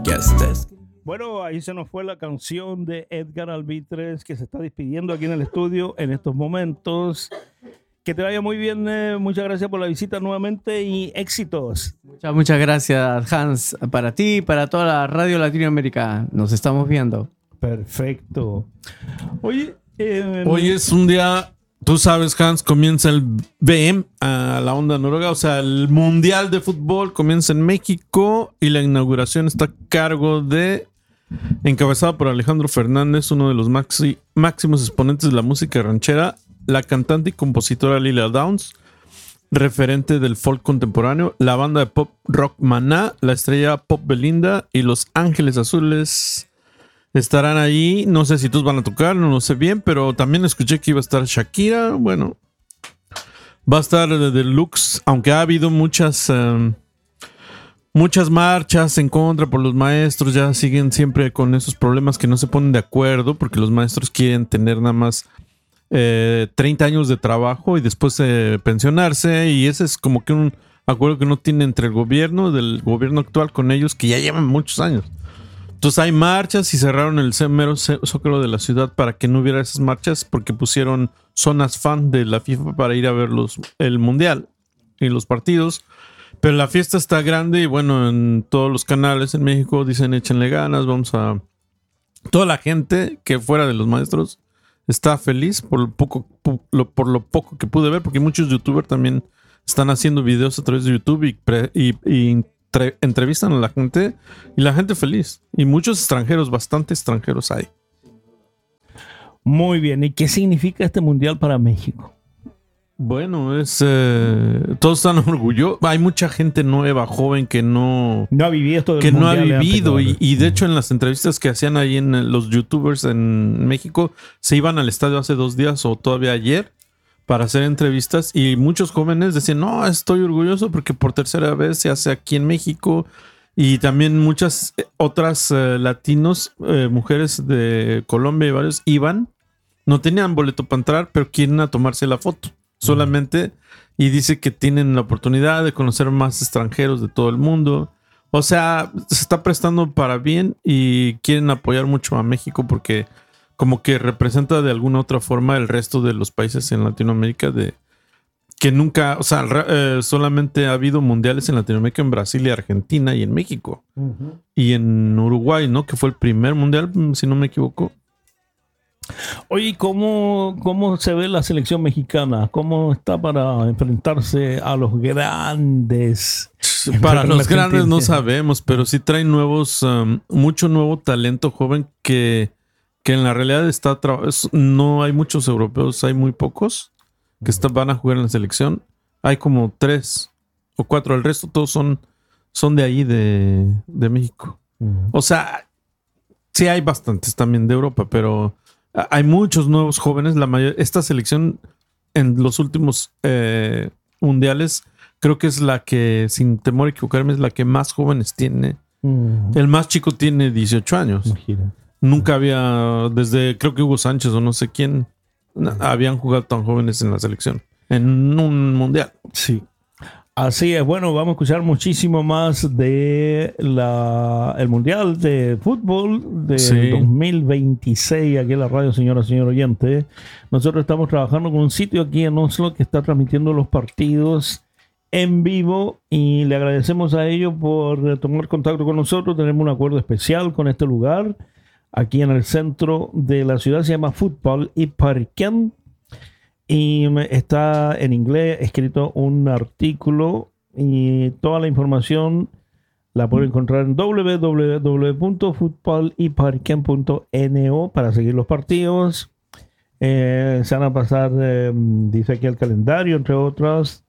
Podcast. Bueno, ahí se nos fue la canción de Edgar Albitres, que se está despidiendo aquí en el estudio en estos momentos. Que te vaya muy bien, muchas gracias por la visita nuevamente y éxitos. Muchas gracias, Hans, para ti y para toda la radio Latinoamérica. Nos estamos viendo. Perfecto. Oye, hoy es un día, tú sabes, Hans, comienza el VM a la onda noruega, o sea, el Mundial de Fútbol comienza en México y la inauguración está a cargo encabezada por Alejandro Fernández, uno de los máximos exponentes de la música ranchera, la cantante y compositora Lila Downs, referente del folk contemporáneo, la banda de pop rock Maná, la estrella pop Belinda y Los Ángeles Azules estarán ahí. No sé si todos van a tocar, no lo sé bien, pero también escuché que iba a estar Shakira. Bueno, va a estar de deluxe, aunque ha habido muchas marchas en contra por los maestros. Ya siguen siempre con esos problemas que no se ponen de acuerdo, porque los maestros quieren tener nada más 30 años de trabajo y después pensionarse, y ese es como que un acuerdo que no tiene entre el gobierno del gobierno actual con ellos, que ya llevan muchos años. Entonces hay marchas y cerraron el mero zócalo de la ciudad para que no hubiera esas marchas, porque pusieron zonas fan de la FIFA para ir a ver el mundial y los partidos. Pero la fiesta está grande y bueno, en todos los canales en México dicen échenle ganas, toda la gente que fuera de los maestros está feliz por lo poco que pude ver, porque muchos youtubers también están haciendo videos a través de YouTube y entrevistan a la gente, y la gente feliz. Y muchos extranjeros, bastante extranjeros hay. Muy bien. ¿Y qué significa este mundial para México? Bueno, todos están orgullosos. Hay mucha gente nueva, joven, que no ha vivido esto del que mundial, no ha vivido. Y de hecho, en las entrevistas que hacían ahí en los youtubers en México, se iban al estadio hace 2 días o todavía ayer para hacer entrevistas, y muchos jóvenes decían, no, estoy orgulloso porque por tercera vez se hace aquí en México. Y también muchas otras latinos, mujeres de Colombia y varios, no tenían boleto para entrar, pero quieren tomarse la foto solamente, y dice que tienen la oportunidad de conocer más extranjeros de todo el mundo. O sea, se está prestando para bien y quieren apoyar mucho a México porque como que representa de alguna otra forma el resto de los países en Latinoamérica, de que nunca, o sea, solamente ha habido mundiales en Latinoamérica, en Brasil y Argentina y en México. Uh-huh. Y en Uruguay, ¿no? Que fue el primer mundial, si no me equivoco. Oye, ¿cómo se ve la selección mexicana? ¿Cómo está para enfrentarse a los grandes? Para los grandes no sabemos, pero sí traen mucho nuevo talento joven que en la realidad no hay muchos europeos, hay muy pocos que van a jugar en la selección. Hay como 3 o 4, el resto todos son de ahí, de México. Uh-huh. O sea, sí hay bastantes también de Europa, pero hay muchos nuevos jóvenes. Esta selección en los últimos mundiales creo que es la que, sin temor a equivocarme, es la que más jóvenes tiene. Uh-huh. El más chico tiene 18 años. Imagina. Nunca había, desde creo que Hugo Sánchez o no sé quién, habían jugado tan jóvenes en la selección, en un mundial. Sí. Así es. Bueno, vamos a escuchar muchísimo más de el Mundial de Fútbol del 2026 aquí en la radio, señor oyente. Nosotros estamos trabajando con un sitio aquí en Oslo que está transmitiendo los partidos en vivo, y le agradecemos a ellos por tomar contacto con nosotros. Tenemos un acuerdo especial con este lugar aquí en el centro de la ciudad. Se llama Fútbol i Parken, y está en inglés escrito un artículo, y toda la información la pueden encontrar en www.futboliparken.no para seguir los partidos. Se van a pasar, dice aquí el calendario, entre otras.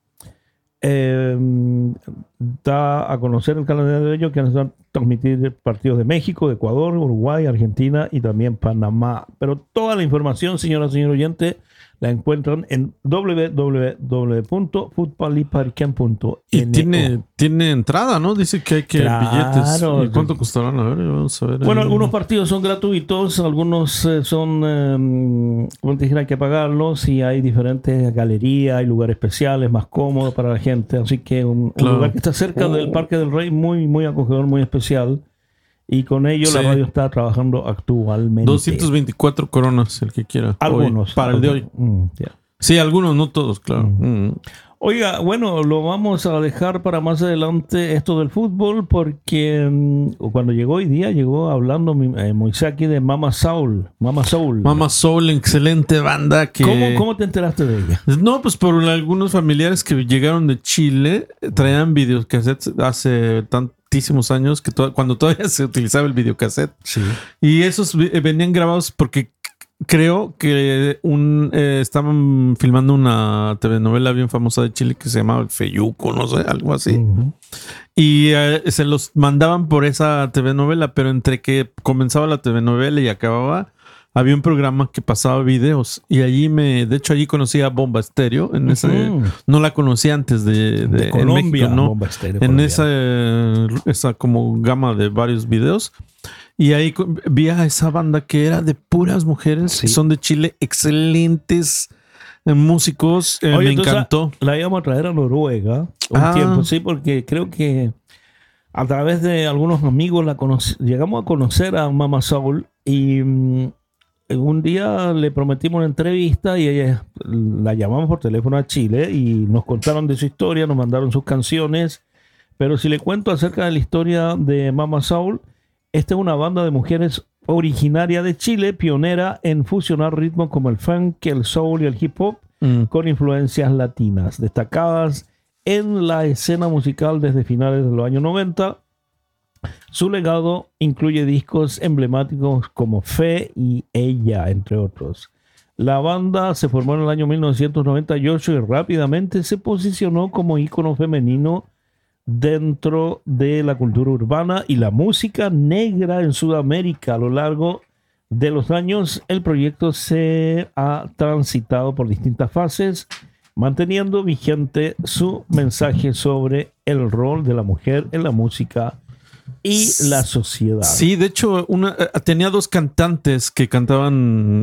Da a conocer el calendario de ellos, que van a transmitir partidos de México, de Ecuador, Uruguay, Argentina y también Panamá. Pero toda la información, señor oyente, la encuentran en www.futboliparken.no. Y tiene entrada, ¿no? Dice que hay billetes. ¿Y cuánto costarán? A ver, vamos a ver. Bueno, algunos partidos son gratuitos, algunos son, como te dije, hay que pagarlos, y hay diferentes galerías, hay lugares especiales, más cómodos para la gente. Así que un lugar que está cerca del Parque del Rey, muy, muy acogedor, muy especial. Y con ello la radio está trabajando actualmente. 224 coronas, el que quiera. Algunos. Hoy, para el de hoy. Yeah. Sí, algunos, no todos, claro. Oiga, bueno, lo vamos a dejar para más adelante esto del fútbol porque cuando llegó hoy día, llegó hablando Moisés aquí de Mama Soul. Mama Soul, excelente banda. Que... ¿Cómo te enteraste de ella? No, pues por algunos familiares que llegaron de Chile, traían videocassettes hace tantísimos años, que cuando todavía se utilizaba el videocassette. Sí. Y esos venían grabados porque... Creo que estaban filmando una telenovela bien famosa de Chile que se llamaba El Feyuco, no sé, algo así. Y se los mandaban por esa telenovela, pero entre que comenzaba la telenovela y acababa, había un programa que pasaba videos. Y de hecho, allí conocí a Bomba Estéreo. No la conocí antes de Colombia, en México, ¿no? Bomba Estéreo, en esa como gama de varios videos. Y ahí vi a esa banda que era de puras mujeres, que son de Chile, excelentes músicos. Me encantó. La íbamos a traer a Noruega un tiempo, sí, porque creo que a través de algunos amigos llegamos a conocer a Mama Soul y un día le prometimos una entrevista y ella la llamamos por teléfono a Chile y nos contaron de su historia, nos mandaron sus canciones. Pero si le cuento acerca de la historia de Mama Soul, esta es una banda de mujeres originaria de Chile, pionera en fusionar ritmos como el funk, el soul y el hip hop con influencias latinas, destacadas en la escena musical desde finales de los años 90. Su legado incluye discos emblemáticos como Fe y Ella, entre otros. La banda se formó en el año 1998 y rápidamente se posicionó como ícono femenino dentro de la cultura urbana y la música negra en Sudamérica. A lo largo de los años, el proyecto se ha transitado por distintas fases, manteniendo vigente su mensaje sobre el rol de la mujer en la música y la sociedad. Sí, de hecho, tenía dos cantantes que cantaban,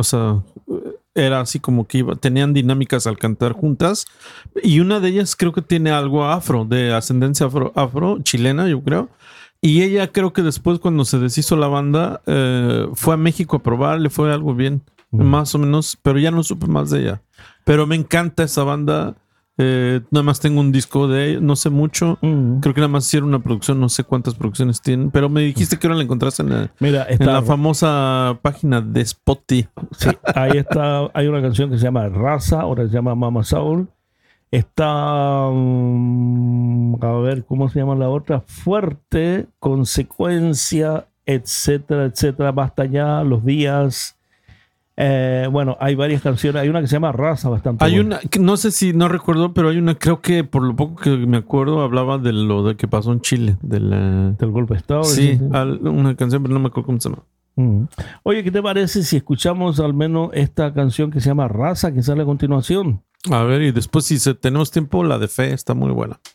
era así como que tenían dinámicas al cantar juntas, y una de ellas creo que tiene algo afro, de ascendencia afro chilena, yo creo. Y ella creo que después, cuando se deshizo la banda, fue a México a probar, le fue algo bien, más o menos, pero ya no supe más de ella. Pero me encanta esa banda. Nada más tengo un disco de ella, no sé mucho. Creo que nada más hicieron una producción, no sé cuántas producciones tienen, pero me dijiste que ahora la encontraste en la famosa página de Spotify. Sí, ahí está. Hay una canción que se llama Raza, ahora se llama Mama Soul. Está, a ver, ¿cómo se llama la otra? Fuerte, Consecuencia, etcétera, etcétera. Basta ya, Los Días. Bueno, hay varias canciones. Hay una que se llama Raza, bastante hay buena. Una, no sé si no recuerdo, pero hay una, creo que por lo poco que me acuerdo, hablaba de lo de que pasó en Chile, del golpe de Estado. Sí, una canción, pero no me acuerdo cómo se llama. Oye, ¿qué te parece si escuchamos al menos esta canción que se llama Raza, que sale a continuación? A ver, y después, si tenemos tiempo, la de Fe está muy buena.